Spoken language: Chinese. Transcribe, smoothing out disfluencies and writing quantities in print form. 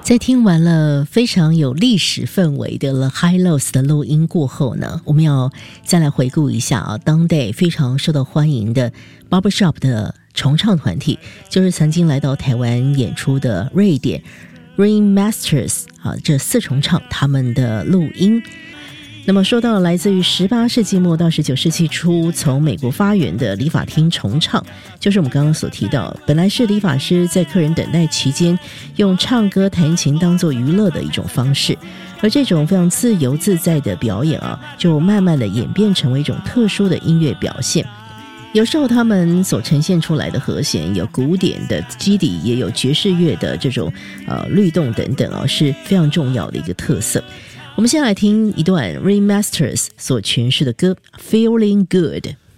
在听完了非常有历史氛围的 The Hi-Lo's 的录音过后呢，我们要再来回顾一下啊，当代非常受到欢迎的 Barbershop 的重唱团体，就是曾经来到台湾演出的瑞典 Ringmasters 啊，这四重唱他们的录音。那么说到来自于18世纪末到19世纪初从美国发源的理发厅重唱，就是我们刚刚所提到，本来是理发师在客人等待期间用唱歌弹琴当作娱乐的一种方式，而这种非常自由自在的表演啊，就慢慢的演变成为一种特殊的音乐表现。有时候他们所呈现出来的和弦有古典的基底，也有爵士乐的这种律动等等啊，是非常重要的一个特色。我们先来听一段 Ringmasters 所诠释的歌 Feeling Good。